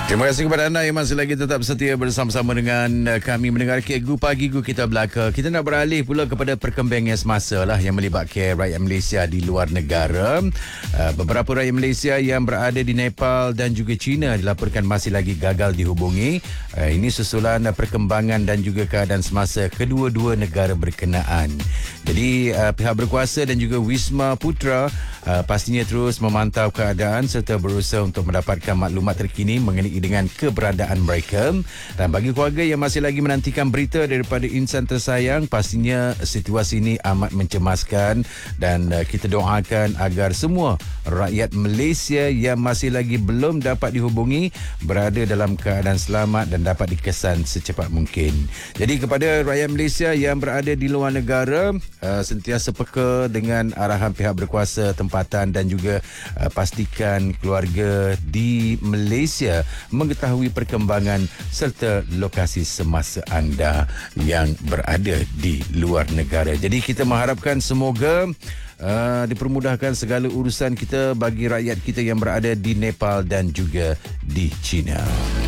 Terima kasih kepada anda yang masih lagi tetap setia bersama-sama dengan kami mendengar Gu Pagi Gu Kita Belaka. Kita nak beralih pula kepada perkembangan semasa lah yang melibatkan rakyat Malaysia di luar negara. Beberapa rakyat Malaysia yang berada di Nepal dan juga China dilaporkan masih lagi gagal dihubungi. Ini susulan perkembangan dan juga keadaan semasa kedua-dua negara berkenaan. Jadi pihak berkuasa dan juga Wisma Putra pastinya terus memantau keadaan serta berusaha untuk mendapatkan maklumat terkini mengenai dengan keberadaan mereka. Dan bagi keluarga yang masih lagi menantikan berita daripada insan tersayang, pastinya situasi ini amat mencemaskan dan kita doakan agar semua rakyat Malaysia yang masih lagi belum dapat dihubungi berada dalam keadaan selamat dan dapat dikesan secepat mungkin. Jadi kepada rakyat Malaysia yang berada di luar negara, sentiasa peka dengan arahan pihak berkuasa tempatan dan juga pastikan keluarga di Malaysia mengetahui perkembangan serta lokasi semasa anda yang berada di luar negara. Jadi kita mengharapkan semoga dipermudahkan segala urusan kita bagi rakyat kita yang berada di Nepal dan juga di China.